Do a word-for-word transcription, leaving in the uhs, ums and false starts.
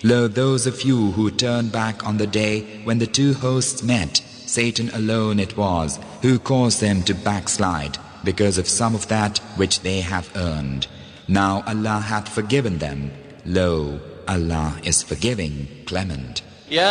Lo, those of you who turn back on the day when the two hosts met, Satan alone it was who caused them to backslide because of some of that which they have earned. Now Allah hath forgiven them. Lo, Allah is forgiving, clement.